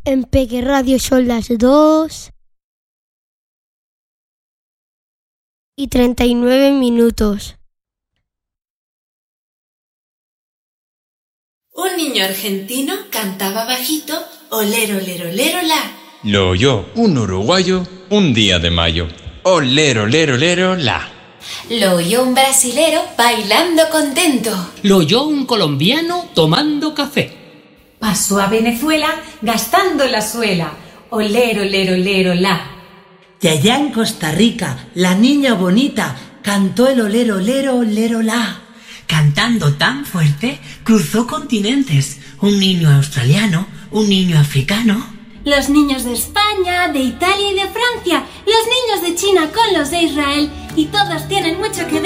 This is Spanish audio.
En Peque Radio son las 2:39. Un niño argentino cantaba bajito, olero, olero, olero, la. Lo oyó un uruguayo un día de mayo. Olero, olero, olero, la. Lo oyó un brasilero bailando contento. Lo oyó un colombiano tomando café. Pasó a Venezuela gastando la suela. Olero, olero, olero, la. Y allá en Costa Rica, la niña bonita cantó el olero, olero, olero, la. Cantando tan fuerte, cruzó continentes. Un niño australiano, un niño africano. Los niños de España, de Italia y de Francia. Los niños de China con los de Israel. Y todos tienen mucho que ver.